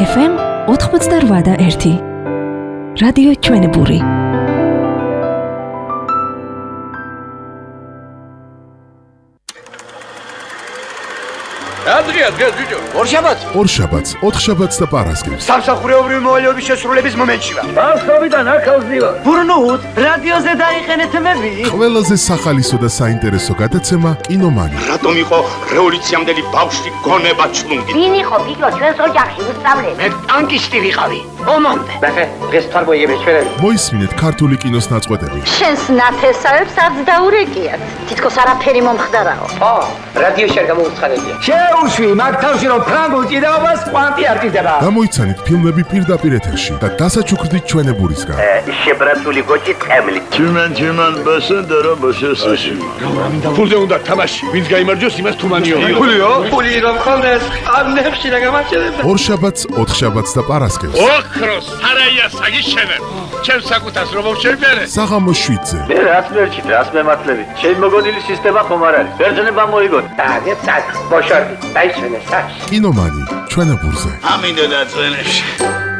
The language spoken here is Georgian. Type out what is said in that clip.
FM 88.1 რადიო ჩვენებური. Adrian, ჯუჯო. ორშაბათს 4 შაბათს და პარასკევს. სამსახურეობრივი მოვალეობის შესრულების მომენტში ვარ. ახსოვიდან ახალზივარ. ბურნუთ, რადიოზე დაიყენეთ მები. ყველაზე სახალისო და საინტერესო გადაცემა კინომანი. რატომ იყო რევოლუციამდელი ბავშვი გონება ჩლუნგი? ვინ იყო ბიჭო ჩვენს ოჯახში უსწავლე? მე ტანკისტი ვიყავი. ომამდე. ბახე, დღეს თარბოიები ჩვენები. მოისმინეთ ქართული კინოს ნაწყვეტები. შენს ნათესავებს არც დაურეკიათ. თითქოს არაფერი მომხდარაო. რადიოში არ გამოუცხადებია. შეუშვი მაგ თავში რომ ფრანგულ ჭიდაობას კვანტი არ ჭირდება. გამოიცანით ფილმები პირდაპირ ეთერში და დასაჩუქრდით ჩვენებურისგან. შებრაცული გოჭი წემლი. Чиман басендера башესაში. ფულზე უნდა თამაში. ვინც გაიმარჯვოს, იმას თუმანიო. ფულიო? ფული რომ ხონდეს, ამნებში და გამაჩერებ. 4 შაბათს, 4 შაბათს და პარასკევს. ოქროს სარაია საგიშენებ. ჩემს საკუთას რომ მოვშევიარე. საღამოს 7-ზე. მე რაც მერჩით, რაც მემართლებით. ჩემი მოგონილი სისტემა ხომ არ არის. ბერძნება მოიგოთ. დაგეთ საკ, ბოშორდი, დაიშვენე საკში. კინომანი ჩვენებურზე. ამინდა და წვენებში.